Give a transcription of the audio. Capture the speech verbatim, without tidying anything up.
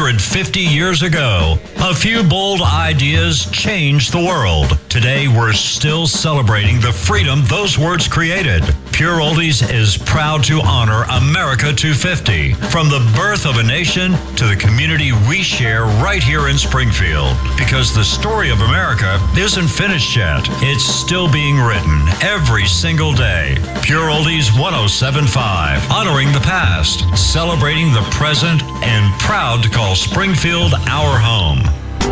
hundred fifty years ago. A few bold ideas changed the world. Today, we're still celebrating the freedom those words created. Pure Oldies is proud to honor America two fifty. From the birth of a nation to the community we share right here in Springfield. Because the story of America isn't finished yet. It's still being written every single day. Pure Oldies one oh seven point five. Honoring the past, celebrating the present, and proud to call Springfield our home.